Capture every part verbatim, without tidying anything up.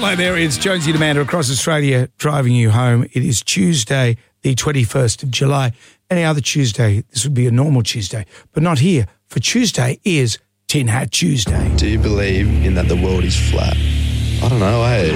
Hello there, it's Jonesy and Amanda across Australia driving you home. It is Tuesday, the twenty-first of July. Any other Tuesday, this would be a normal Tuesday, but not here, for Tuesday is Tin Hat Tuesday. Do you believe in that the world is flat? I don't know, eh?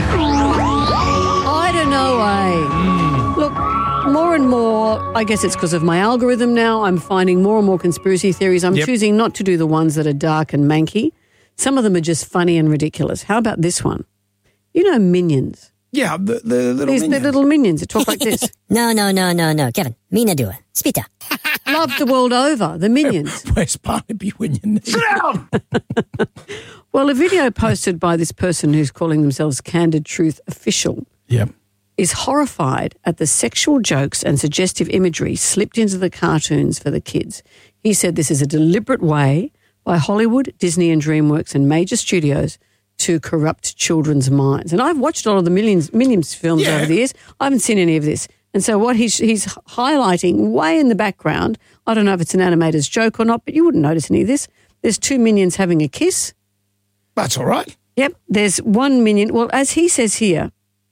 I don't know, eh? Mm. Look, more and more, I guess it's because of my algorithm now, I'm finding more and more conspiracy theories. I'm Yep. choosing not to do the ones that are dark and manky. Some of them are just funny and ridiculous. How about this one? You know Minions. Yeah, the, the little These minions. the little minions that talk like this. No, no, no, no, no. Kevin, mina dua. Spita. Love the world over, the Minions. Where's Barnaby when you need Sit down! Well, a video posted by this person who's calling themselves Candid Truth Official Yep. is horrified at the sexual jokes and suggestive imagery slipped into the cartoons for the kids. He said this is a deliberate way by Hollywood, Disney and DreamWorks and major studios to corrupt children's minds. And I've watched all of the Millions, Minions films Yeah. over the years. I haven't seen any of this. And so what he's, he's highlighting way in the background, I don't know if it's an animator's joke or not, but you wouldn't notice any of this. There's two minions having a kiss. That's all right. Yep. There's one minion. Well, as he says here,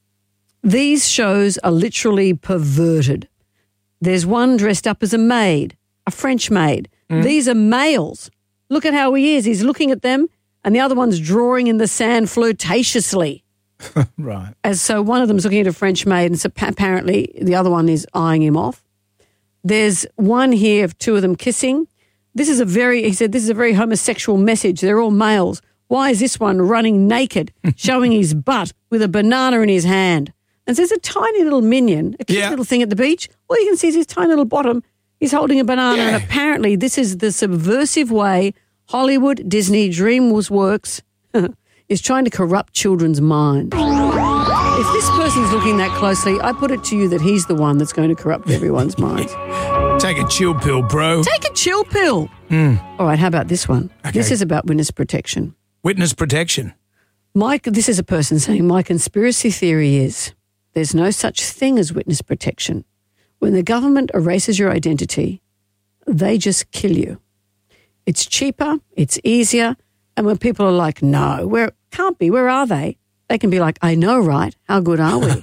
these shows are literally perverted. There's one dressed up as a maid, a French maid. Mm. These are males. Look at how he is. He's looking at them, and the other one's drawing in the sand flirtatiously. Right. As so one of them's looking at a French maid, and so apparently the other one is eyeing him off. There's one here of two of them kissing. This is a very, he said, this is a very homosexual message. They're all males. Why is this one running naked, showing his butt with a banana in his hand? And so there's a tiny little minion, a cute Yeah. little thing at the beach. All you can see is his tiny little bottom. He's holding a banana, Yeah. and apparently this is the subversive way Hollywood, Disney, DreamWorks is trying to corrupt children's minds. If this person's looking that closely, I put it to you that he's the one that's going to corrupt everyone's minds. Take a chill pill, bro. Take a chill pill. Mm. All right, how about this one? Okay. This is about witness protection. Witness protection. My, this is a person saying, my conspiracy theory is there's no such thing as witness protection. When the government erases your identity, they just kill you. It's cheaper, it's easier, and when people are like, no, where can't be, where are they? They can be like, I know, right? How good are we?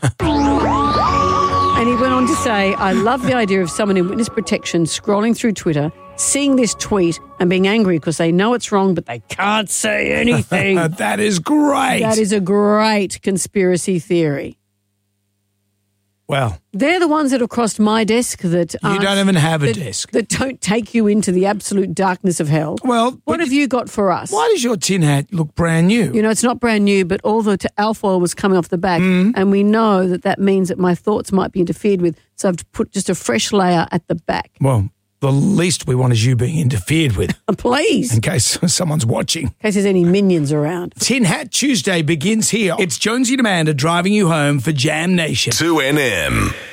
And he went on to say, I love the idea of someone in witness protection scrolling through Twitter, seeing this tweet and being angry because they know it's wrong, but they can't say anything. That is great. That is a great conspiracy theory. Well, They're the ones that have crossed my desk that you aren't- don't even have a that, desk. that don't take you into the absolute darkness of hell. Well, What but have you got for us? why does your tin hat look brand new? You know, it's not brand new, but all the t- alfoil was coming off the back, Mm. and we know that that means that my thoughts might be interfered with, so I've put just a fresh layer at the back. Well, the least we want is you being interfered with, Please, in in case someone's watching. case there's any minions around. Tin Hat Tuesday begins here. It's Jonesy and Amanda driving you home for Jam Nation. two N M.